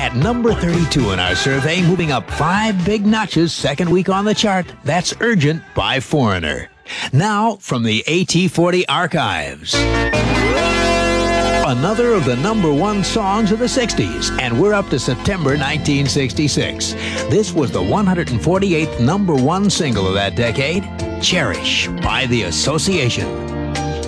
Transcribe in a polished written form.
At number 32 in our survey, moving up 5 big notches, second week on the chart, that's Urgent by Foreigner. Now, from the AT40 archives. Another of the number one songs of the 60s, and we're up to September 1966. This was the 148th number one single of that decade, Cherish by The Association.